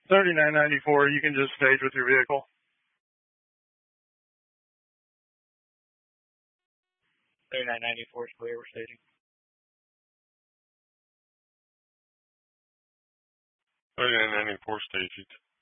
3994, you can just stage with your vehicle. 3994 is clear, we're staging. 3994 staged.